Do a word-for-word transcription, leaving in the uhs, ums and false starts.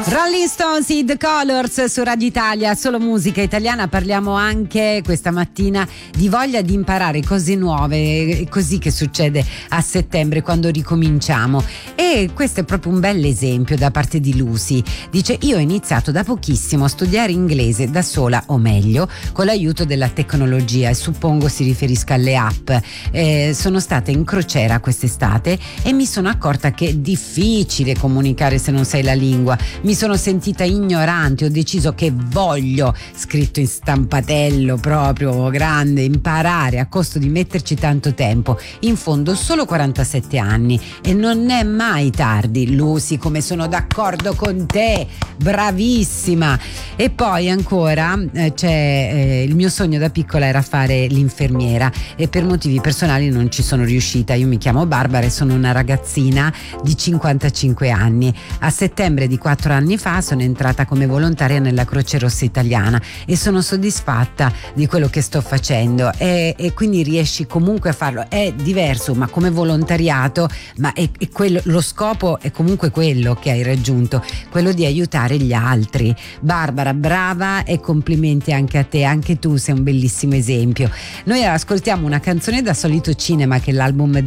Rolling Stones, The Colors su Radio Italia, solo musica italiana. Parliamo anche questa mattina di voglia di imparare cose nuove, è così che succede a settembre quando ricominciamo, e questo è proprio un bel esempio da parte di Lucy. Dice: io ho iniziato da pochissimo a studiare inglese da sola, o meglio con l'aiuto della tecnologia, e suppongo si riferisca alle app. Eh, sono stata in crociera quest'estate e mi sono accorta che è difficile comunicare se non sai la lingua. Mi sono sentita ignorante, ho deciso che voglio, scritto in stampatello proprio grande, imparare a costo di metterci tanto tempo. In fondo solo quarantasette anni e non è mai tardi. Lucy, come sono d'accordo con te, bravissima. E poi ancora eh, c'è eh, il mio sogno da piccola era fare l'infermiera e per motivi personali non ci sono riuscita. Io mi chiamo Barbara e sono una ragazzina di cinquantacinque anni. A settembre di quattro anni fa sono entrata come volontaria nella Croce Rossa italiana e sono soddisfatta di quello che sto facendo, e, e quindi riesci comunque a farlo. È diverso, ma come volontariato, ma è, è quello, lo scopo è comunque quello che hai raggiunto, quello di aiutare gli altri. Barbara, brava, e complimenti anche a te, anche tu sei un bellissimo esempio. Noi ascoltiamo una canzone da Solito Cinema, che è l'album